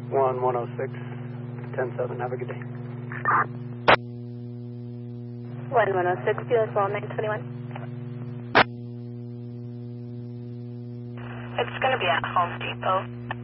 1106, 10-7. Have a good day. 1106, US 921. It's going to be at Home Depot.